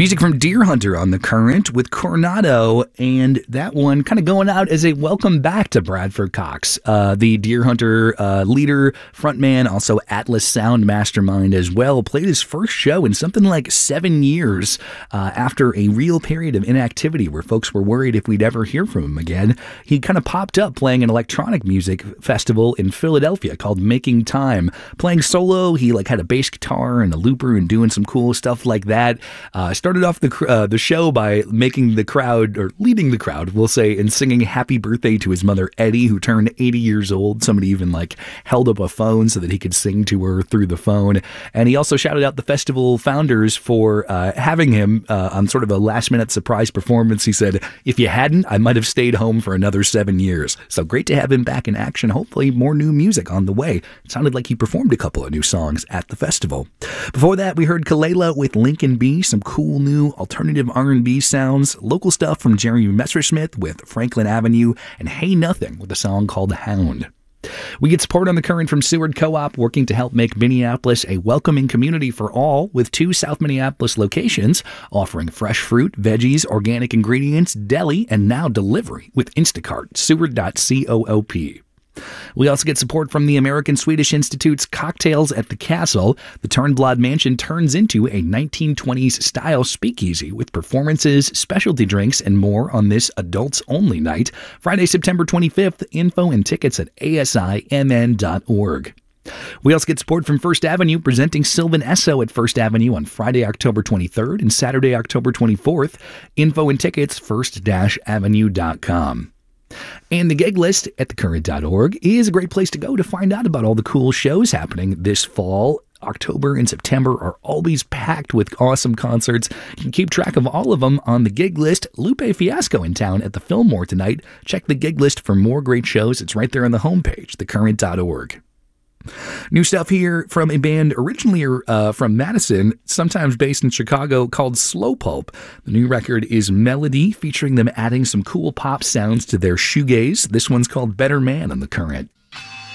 Music from Deer Hunter on the Current with Coronado, and that one kind of going out as a welcome back to Bradford Cox, the Deer Hunter leader, frontman, also Atlas Sound mastermind as well. Played his first show in something like 7 years after a real period of inactivity where folks were worried if we'd ever hear from him again. He kind of popped up playing an electronic music festival in Philadelphia called Making Time. Playing solo, he had a bass guitar and a looper and doing some cool stuff like that. Started off the show by making the crowd, or leading the crowd, we'll say, and singing happy birthday to his mother, Eddie, who turned 80 years old. Somebody even held up a phone so that he could sing to her through the phone. And he also shouted out the festival founders for having him on sort of a last-minute surprise performance. He said, "If you hadn't, I might have stayed home for another 7 years." So great to have him back in action. Hopefully more new music on the way. It sounded like he performed a couple of new songs at the festival. Before that, we heard Kalela with Lincoln B, some cool new alternative R&B sounds, local stuff from Jerry Messersmith with Franklin Avenue, and Hey Nothing with a song called Hound. We get support on the Current from Seward Co-op, working to help make Minneapolis a welcoming community for all, with 2 South Minneapolis locations offering fresh fruit, veggies, organic ingredients, deli, and now delivery with Instacart. Seward.coop. We also get support from the American Swedish Institute's Cocktails at the Castle. The Turnblad Mansion turns into a 1920s style speakeasy with performances, specialty drinks, and more on this adults-only night, Friday, September 25th. Info and tickets at asimn.org. We also get support from First Avenue, presenting Sylvan Esso at First Avenue on Friday, October 23rd and Saturday, October 24th. Info and tickets, first-avenue.com. And the gig list at thecurrent.org is a great place to go to find out about all the cool shows happening this fall. October and September are always packed with awesome concerts. You can keep track of all of them on the gig list. Lupe Fiasco in town at the Fillmore tonight. Check the gig list for more great shows. It's right there on the homepage, thecurrent.org. New stuff here from a band originally from Madison, sometimes based in Chicago, called Slow Pulp. The new record is Melody, featuring them adding some cool pop sounds to their shoegaze. This one's called Better Man on the Current.